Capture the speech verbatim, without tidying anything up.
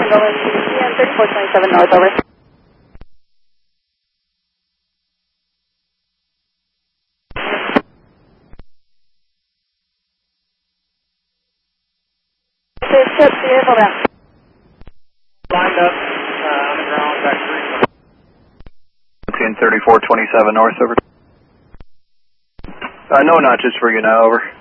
thirty-four twenty-seven north, over. Ship, hold on. Lined up uh, on the ground, back three. thirty-four twenty-seven north, over. Uh, no notches for you now, over.